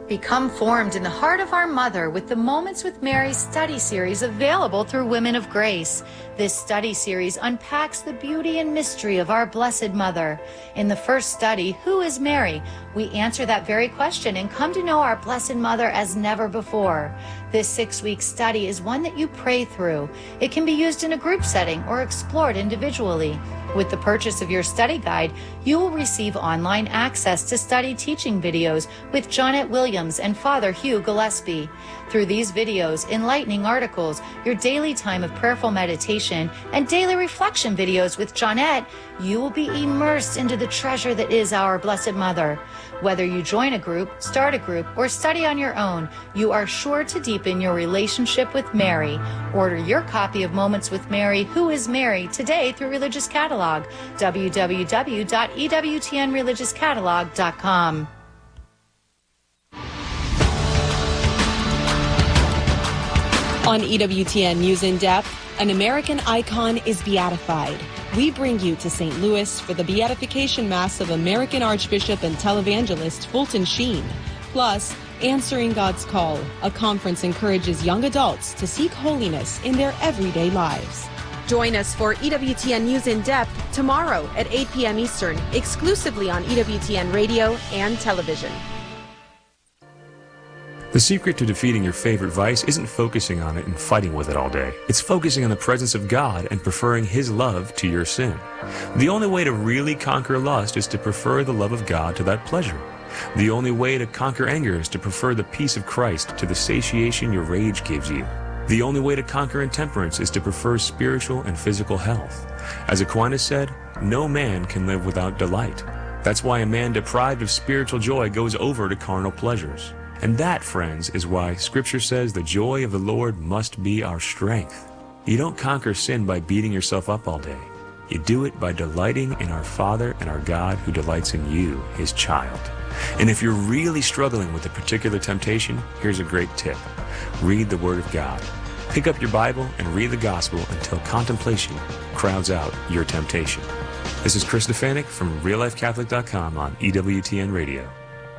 Become formed in the heart of our mother with the Moments with Mary study series available through Women of Grace. This study series unpacks the beauty and mystery of our Blessed Mother. In the first study, Who is Mary? We answer that very question and come to know our Blessed Mother as never before. This 6-week study is one that you pray through. It can be used in a group setting or explored individually. With the purchase of your study guide, you will receive online access to study teaching videos with Jonette Williams and Father Hugh Gillespie. Through these videos, enlightening articles, your daily time of prayerful meditation, and daily reflection videos with Jonette, you will be immersed into the treasure that is our Blessed Mother. Whether you join a group, start a group, or study on your own, you are sure to deepen your relationship with Mary. Order your copy of Moments with Mary, Who is Mary, today through Religious Catalog, www.ewtnreligiouscatalog.com. On EWTN News in Depth, an American icon is beatified. We bring you to St. Louis for the beatification mass of American Archbishop and televangelist Fulton Sheen. Plus, Answering God's Call, a conference encourages young adults to seek holiness in their everyday lives. Join us for EWTN News in Depth tomorrow at 8 p.m. Eastern, exclusively on EWTN Radio and television. The secret to defeating your favorite vice isn't focusing on it and fighting with it all day. It's focusing on the presence of God and preferring His love to your sin. The only way to really conquer lust is to prefer the love of God to that pleasure. The only way to conquer anger is to prefer the peace of Christ to the satiation your rage gives you. The only way to conquer intemperance is to prefer spiritual and physical health. As Aquinas said, no man can live without delight. That's why a man deprived of spiritual joy goes over to carnal pleasures. And that, friends, is why Scripture says the joy of the Lord must be our strength. You don't conquer sin by beating yourself up all day. You do it by delighting in our Father and our God who delights in you, His child. And if you're really struggling with a particular temptation, here's a great tip. Read the Word of God. Pick up your Bible and read the Gospel until contemplation crowds out your temptation. This is Chris Stefanik from RealLifeCatholic.com on EWTN Radio.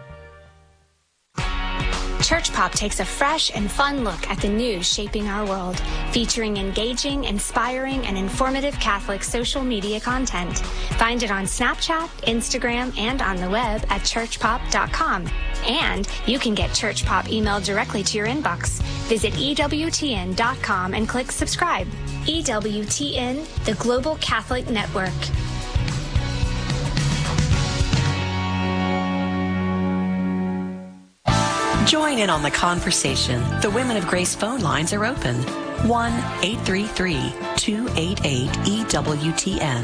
Church Pop takes a fresh and fun look at the news shaping our world, featuring engaging, inspiring, and informative Catholic social media content. Find it on Snapchat, Instagram, and on the web at churchpop.com. And you can get Church Pop emailed directly to your inbox. Visit EWTN.com and click subscribe. EWTN, the Global Catholic Network. Join in on the conversation. The Women of Grace phone lines are open. 1-833-288-EWTN,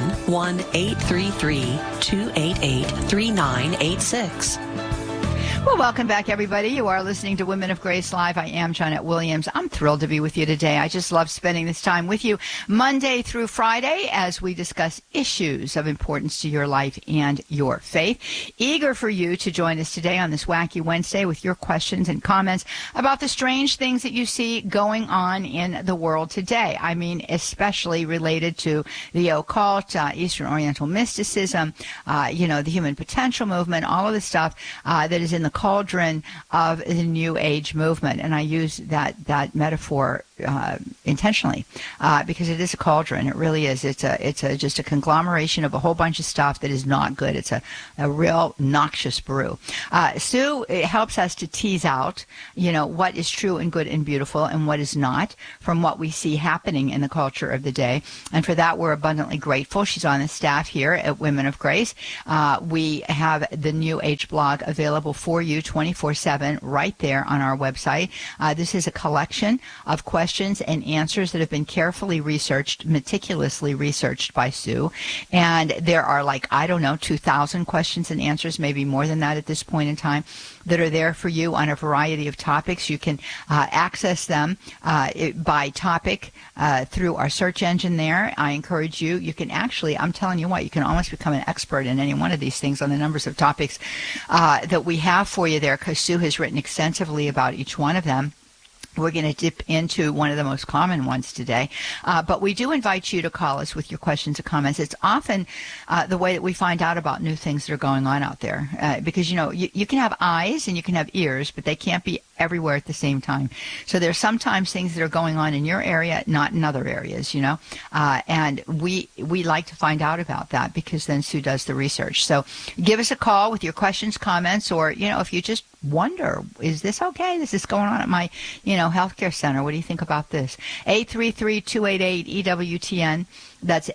1-833-288-3986. Well, welcome back, everybody. You are listening to Women of Grace Live. I am Jonette Williams. I'm thrilled to be with you today. I just love spending this time with you Monday through Friday as we discuss issues of importance to your life and your faith. Eager for you to join us today on this Wacky Wednesday with your questions and comments about the strange things that you see going on in the world today. I mean, especially related to the occult, Eastern Oriental mysticism, the human potential movement, all of the stuff that is in the cauldron of the New Age movement. And I use that metaphor intentionally because it is a cauldron. It really is. It's just a conglomeration of a whole bunch of stuff that is not good. It's a real noxious brew. Sue helps us to tease out, what is true and good and beautiful and what is not from what we see happening in the culture of the day. And for that, we're abundantly grateful. She's on the staff here at Women of Grace. We have the New Age blog available for you 24/7 right there on our website. This is a collection of questions and answers that have been carefully researched, meticulously researched by Sue. And there are 2,000 questions and answers, maybe more than that at this point in time, that are there for you on a variety of topics. You can access them by topic through our search engine there. I encourage you. You can actually, I'm telling you what, you can almost become an expert in any one of these things on the numbers of topics that we have for you there, because Sue has written extensively about each one of them. We're going to dip into one of the most common ones today. But we do invite you to call us with your questions or comments. It's often the way that we find out about new things that are going on out there. Because, you can have eyes and you can have ears, but they can't be everywhere at the same time. So there's sometimes things that are going on in your area, not in other areas, and we like to find out about that because then Sue does the research. So give us a call with your questions, comments, or, if you just wonder, is this okay? This is going on at my, healthcare center. What do you think about this? 833-288-EWTN. That's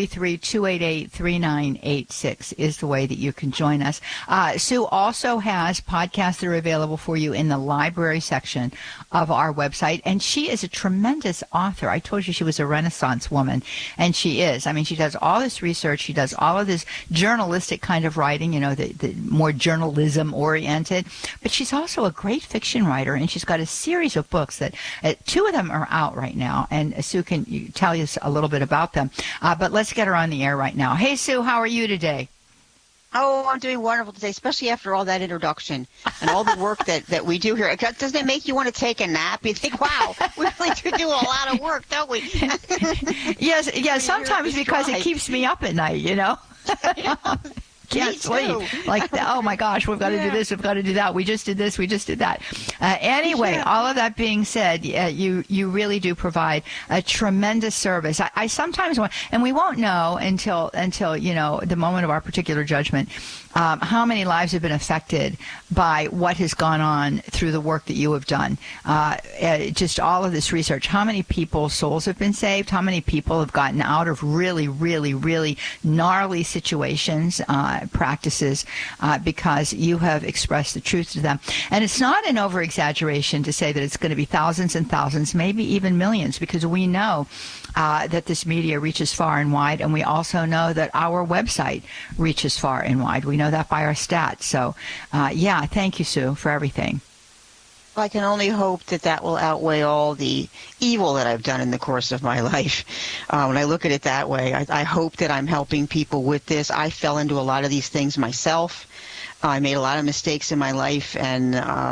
833-288-3986 is the way that you can join us. Sue also has podcasts that are available for you in the library section of our website. And she is a tremendous author. I told you she was a Renaissance woman, and she is. I mean, she does all this research. She does all of this journalistic kind of writing, the more journalism oriented. But she's also a great fiction writer, and she's got a series of books that 2 of them are out right now. And Sue can tell you a little bit about them. But let's get her on the air right now. Hey, Sue, how are you today? Oh, I'm doing wonderful today, especially after all that introduction and all the work that we do here. Doesn't it make you want to take a nap? You think, wow, we really do a lot of work, don't we? Yes, sometimes because it keeps me up at night, Can't sleep. Like, oh my gosh, we've got to do this, we've got to do that. We just did this, we just did that. Anyway, all of that being said, you really do provide a tremendous service. I sometimes want, and we won't know until the moment of our particular judgment, how many lives have been affected by what has gone on through the work that you have done. Just all of this research. How many people's souls have been saved? How many people have gotten out of really, really, really gnarly situations, practices, because you have expressed the truth to them. And it's not an over-exaggeration to say that it's going to be thousands and thousands, maybe even millions, because we know that this media reaches far and wide, and we also know that our website reaches far and wide. We know that by our stats. So, thank you, Sue, for everything. I can only hope that will outweigh all the evil that I've done in the course of my life. When I look at it that way, I hope that I'm helping people with this. I fell into a lot of these things myself. I made a lot of mistakes in my life, and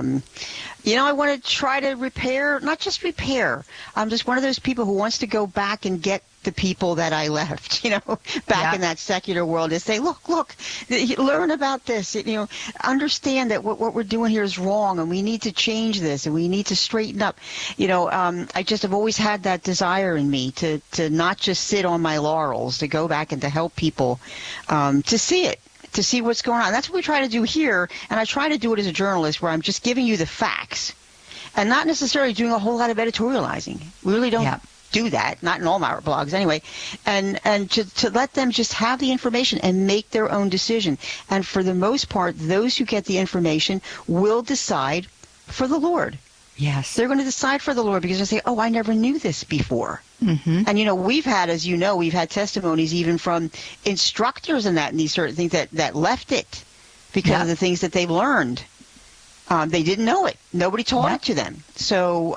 I want to try to repair, not just repair. I'm just one of those people who wants to go back and get the people that I left, back in that secular world, and say, look, learn about this, understand that what we're doing here is wrong, and we need to change this, and we need to straighten up. I just have always had that desire in me to not just sit on my laurels, to go back and to help people, to see it. To see what's going on. That's what we try to do here, and I try to do it as a journalist where I'm just giving you the facts and not necessarily doing a whole lot of editorializing. We really don't do that, not in all my blogs anyway, and to let them just have the information and make their own decision. And for the most part, those who get the information will decide for the Lord. Yes. They're going to decide for the Lord because they say, oh, I never knew this before. Mm-hmm. And, we've had, as you know, we've had testimonies even from instructors and these certain things that left it because of the things that they've learned. They didn't know it. Nobody taught it to them. So,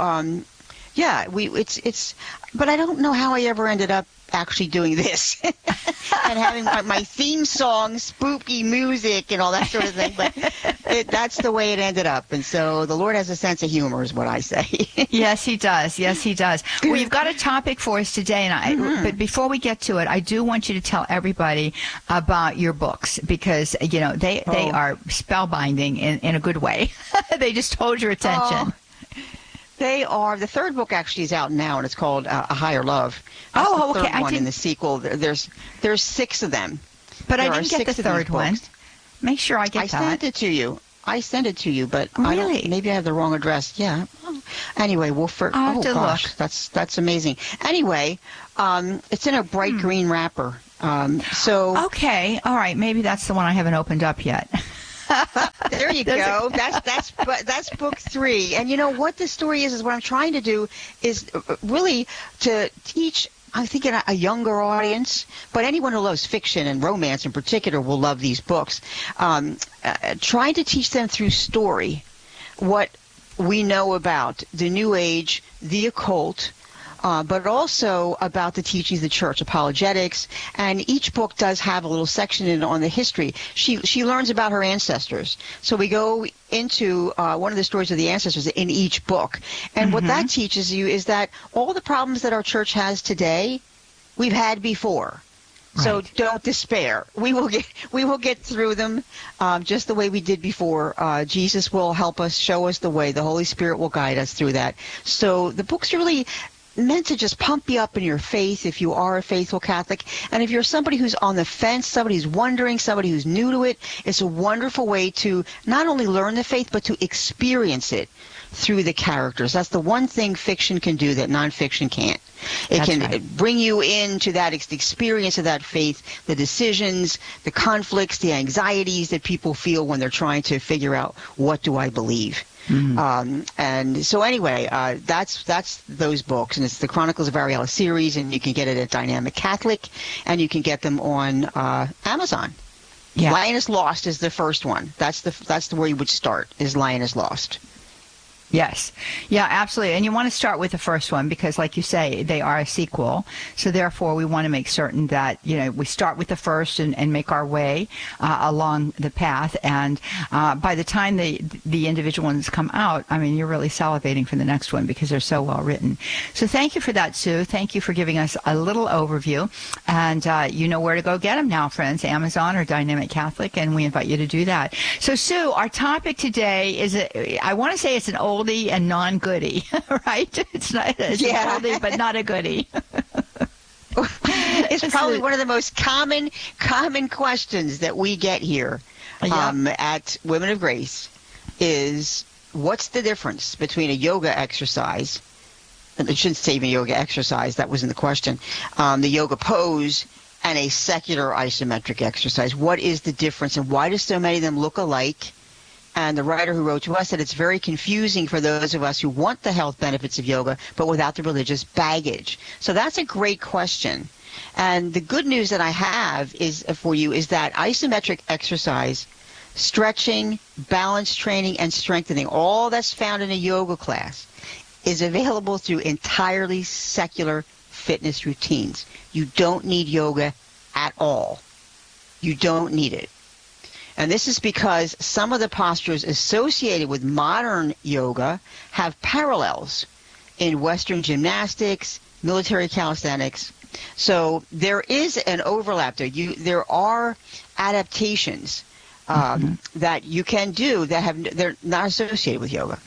but I don't know how I ever ended up actually doing this and having my theme song, spooky music and all that sort of thing. But that's the way it ended up. And so the Lord has a sense of humor is what I say. Yes, he does. Yes, he does. Well, you've got a topic for us today. But before we get to it, I do want you to tell everybody about your books because, they are spellbinding in a good way. They just hold your attention. They are. The third book actually is out now, and it's called A Higher Love. That's the third one in the sequel. There's 6 of them. But I didn't get the third one. Make sure I get that. I sent it to you, but really? Maybe I have the wrong address. Yeah. Anyway, I'll have to look. That's amazing. Anyway, it's in a bright green wrapper. Okay. All right. Maybe that's the one I haven't opened up yet. There you go. That's book 3. And what the story is what I'm trying to do is really to teach, I'm thinking, a younger audience, but anyone who loves fiction and romance in particular will love these books. Trying to teach them through story what we know about the New Age, the occult, but also about the teachings of the church, apologetics, and each book does have a little section in on the history. She learns about her ancestors. So we go into one of the stories of the ancestors in each book. And what that teaches you is that all the problems that our church has today, we've had before. Right. So don't despair. We will get through them just the way we did before. Jesus will help us, show us the way. The Holy Spirit will guide us through that. So the book's really meant to just pump you up in your faith if you are a faithful Catholic. And if you're somebody who's on the fence, somebody who's wondering, somebody who's new to it, it's a wonderful way to not only learn the faith, but to experience it through the characters. That's the one thing fiction can do that nonfiction can't. It can bring you into that experience of that faith, the decisions, the conflicts, the anxieties that people feel when they're trying to figure out, what do I believe? And so anyway, that's those books, and it's the Chronicles of Ariella series, and you can get it at Dynamic Catholic, and you can get them on Amazon. Yeah. Lioness Lost is the first one. That's the where you would start, is Lioness Lost. Yes. Yeah, absolutely. And you want to start with the first one because, like you say, they are a sequel. So therefore, we want to make certain that, we start with the first and make our way along the path. And by the time the individual ones come out, I mean, you're really salivating for the next one because they're so well written. So thank you for that, Sue. Thank you for giving us a little overview. And you know where to go get them now, friends, Amazon or Dynamic Catholic, and we invite you to do that. So, Sue, our topic today is, I want to say it's an oldie and non-goodie, right? It's an oldie, but not a goodie. It's probably one of the most common questions that we get here at Women of Grace is, what's the difference between a yoga exercise, and I shouldn't say even yoga exercise, that wasn't the question, the yoga pose, and a secular isometric exercise? What is the difference, and why do so many of them look alike? And the writer who wrote to us said it's very confusing for those of us who want the health benefits of yoga, but without the religious baggage. So that's a great question. And the good news that I have for you is that isometric exercise, stretching, balance training, and strengthening, all that's found in a yoga class, is available through entirely secular fitness routines. You don't need yoga at all. You don't need it. And this is because some of the postures associated with modern yoga have parallels in Western gymnastics, military calisthenics. So there is an overlap there. There are adaptations that you can do they're not associated with yoga.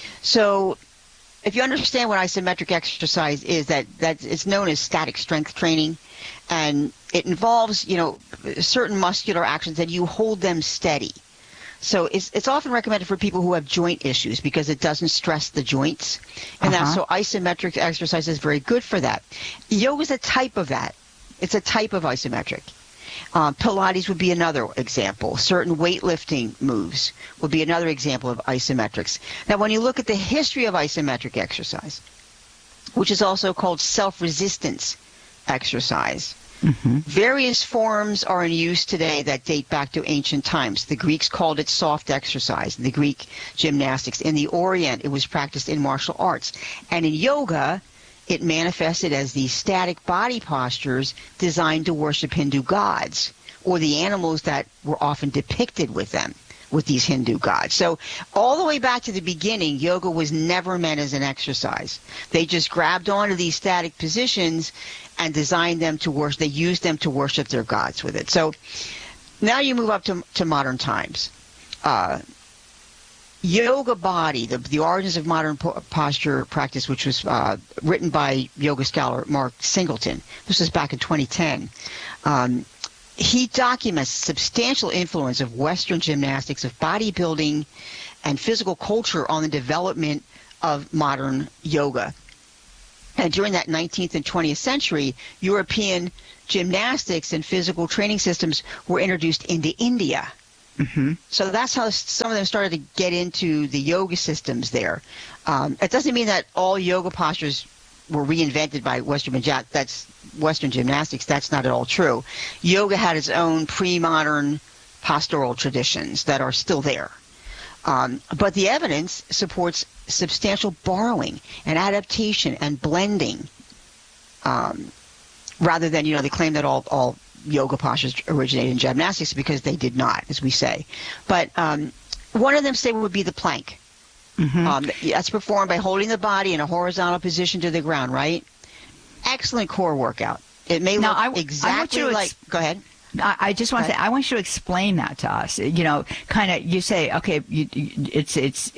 So if you understand what isometric exercise is, that it's known as static strength training, and it involves, certain muscular actions, and you hold them steady. So it's often recommended for people who have joint issues because it doesn't stress the joints, and so isometric exercise is very good for that. Yoga is a type of that. It's a type of isometric. Pilates would be another example. Certain weightlifting moves would be another example of isometrics. Now, when you look at the history of isometric exercise, which is also called self-resistance exercise, various forms are in use today that date back to ancient times. The Greeks called it soft exercise, the Greek gymnastics. In the Orient, it was practiced in martial arts. And in yoga, it manifested as these static body postures designed to worship Hindu gods, or the animals that were often depicted with them, with these Hindu gods. So all the way back to the beginning, yoga was never meant as an exercise. They just grabbed onto these static positions and designed them to worship. They used them to worship their gods with it. So now you move up to modern times. Yoga Body, the origins of modern posture practice, which was written by yoga scholar Mark Singleton. This was back in 2010. He documents substantial influence of Western gymnastics, of bodybuilding, and physical culture on the development of modern yoga. And during that 19th and 20th century, European gymnastics and physical training systems were introduced into India. So that's how some of them started to get into the yoga systems there. It doesn't mean that all yoga postures were reinvented by Western gymnastics. That's not at all true. Yoga had its own pre-modern postural traditions that are still there. But the evidence supports substantial borrowing and adaptation and blending rather than, they claim that all yoga postures originated in gymnastics, because they did not, as we say. But one of them, say, would be the plank. That's performed by holding the body in a horizontal position to the ground, right? Excellent core workout. It may look exactly like... Go ahead. I just want to say, I want you to explain that to us. Kind of, you say, okay, it's this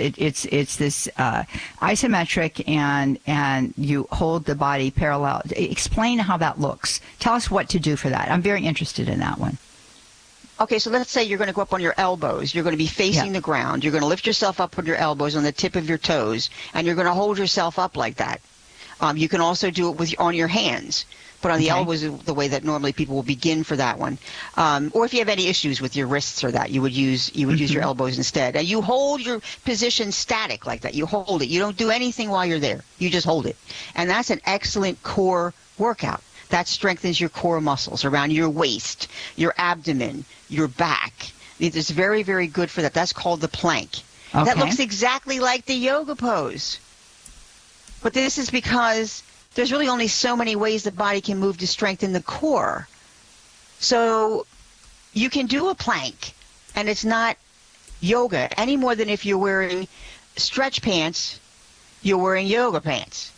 isometric, and you hold the body parallel. Explain how that looks. Tell us what to do for that. I'm very interested in that one. Okay, so let's say you're going to go up on your elbows. You're going to be facing the ground. You're going to lift yourself up on your elbows on the tip of your toes, and you're going to hold yourself up like that. You can also do it on your hands. But on the elbows is the way that normally people will begin for that one. Or if you have any issues with your wrists or that, you would use your elbows instead. And you hold your position static like that. You hold it. You don't do anything while you're there. You just hold it. And that's an excellent core workout. That strengthens your core muscles around your waist, your abdomen, your back. It's very, very good for that. That's called the plank. Okay. That looks exactly like the yoga pose. But this is because there's really only so many ways the body can move to strengthen the core. So you can do a plank, and it's not yoga any more than if you're wearing stretch pants, you're wearing yoga pants.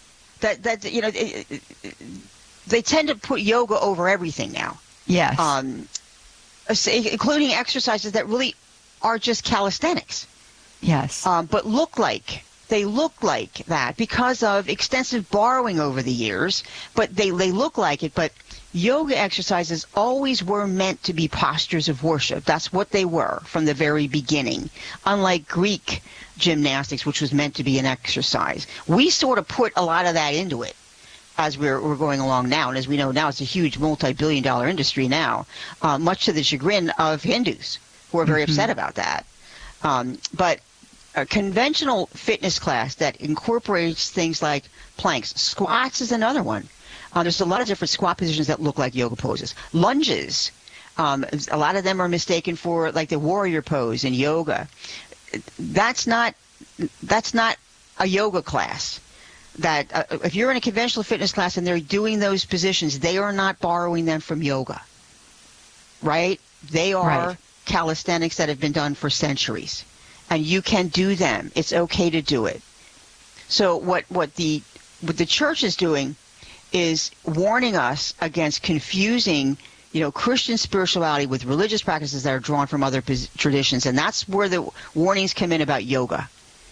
They tend to put yoga over everything now. Yes. Including exercises that really are just calisthenics. Yes. But they look like that because of extensive borrowing over the years, but they look like it. But yoga exercises always were meant to be postures of worship. That's what they were from the very beginning, unlike Greek gymnastics, which was meant to be an exercise. We sort of put a lot of that into it as we're going along now. And as we know now, it's a huge multi-billion-dollar industry now, much to the chagrin of Hindus, who are very upset about that. But a conventional fitness class that incorporates things like planks, squats is another one. There's a lot of different squat positions that look like yoga poses. Lunges, a lot of them are mistaken for like the warrior pose in yoga. That's not a yoga class. That if you're in a conventional fitness class and they're doing those positions, they are not borrowing them from yoga, right? They are calisthenics that have been done for centuries. And you can do them. It's okay to do it. So what the church is doing is warning us against confusing, Christian spirituality with religious practices that are drawn from other traditions, and that's where the warnings come in about yoga.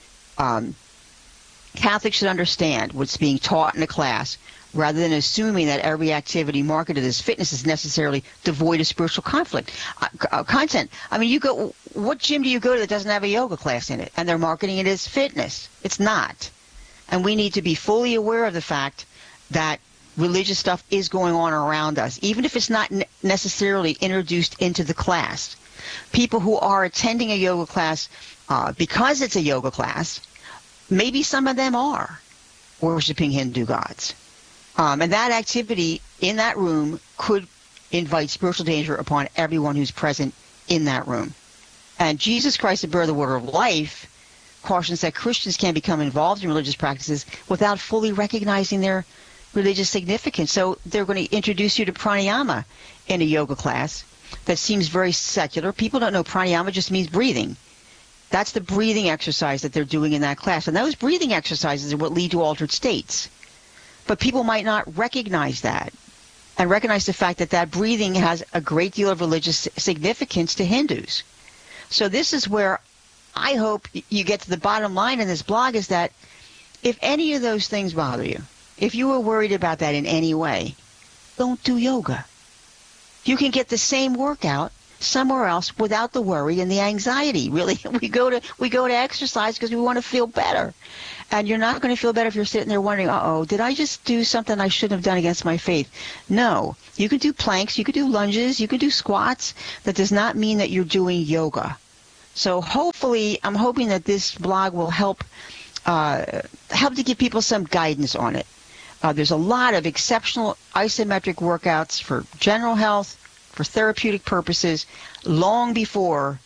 Catholics should understand what's being taught in a class, rather than assuming that every activity marketed as fitness is necessarily devoid of spiritual content. I mean, what gym do you go to that doesn't have a yoga class in it? And they're marketing it as fitness. It's not. And we need to be fully aware of the fact that religious stuff is going on around us, even if it's not necessarily introduced into the class. People who are attending a yoga class because it's a yoga class, maybe some of them are worshiping Hindu gods. And that activity in that room could invite spiritual danger upon everyone who's present in that room. And Jesus Christ, the bearer of the water of life, cautions that Christians can become involved in religious practices without fully recognizing their religious significance. So they're going to introduce you to pranayama in a yoga class that seems very secular. People don't know pranayama just means breathing. That's the breathing exercise that they're doing in that class. And those breathing exercises are what lead to altered states. But people might not recognize that and recognize the fact that that breathing has a great deal of religious significance to Hindus. So this is where I hope you get to the bottom line in this blog, is that if any of those things bother you, if you were worried about that in any way, don't do yoga. You can get the same workout somewhere else without the worry and the anxiety. Really, we go to exercise because we want to feel better. And you're not going to feel better if you're sitting there wondering, did I just do something I shouldn't have done against my faith? No. You can do planks, you can do lunges, you can do squats. That does not mean that you're doing yoga. So hopefully, I'm hoping that this blog will help to give people some guidance on it. There's a lot of exceptional isometric workouts for general health, for therapeutic purposes, long before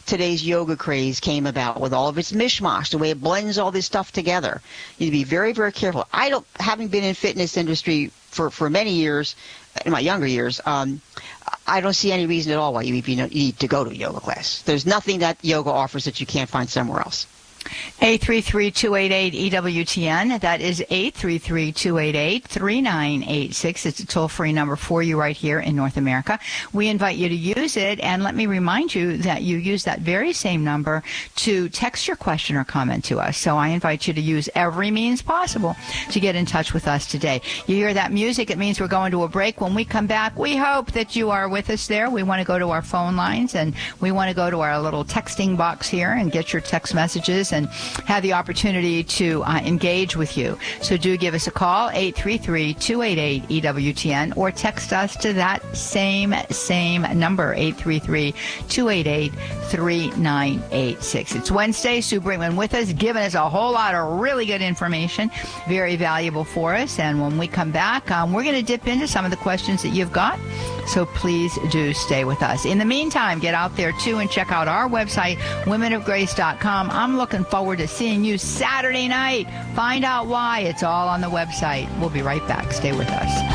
today's yoga craze came about with all of its mishmash, the way it blends all this stuff together. You need to be very, very careful. Having been in fitness industry for many years, in my younger years, I don't see any reason at all why you need to go to a yoga class. There's nothing that yoga offers that you can't find somewhere else. 833-288-EWTN. That is 833-288-3986. It's a toll-free number for you right here in North America. We invite you to use it, and let me remind you that you use that very same number to text your question or comment to us. So I invite you to use every means possible to get in touch with us today. You hear that music, it means we're going to a break. When we come back, we hope that you are with us there. We want to go to our phone lines, and we want to go to our little texting box here and get your text messages and have the opportunity to engage with you. So do give us a call, 833-288-EWTN, or text us to that same number, 833-288-3986. It's Wednesday. Sue Brinkman with us, giving us a whole lot of really good information, very valuable for us. And when we come back, we're going to dip into some of the questions that you've got. So please do stay with us. In the meantime, get out there too and check out our website, womenofgrace.com. I'm looking forward to seeing you Saturday night. Find out why. It's all on the website. We'll be right back. Stay with us.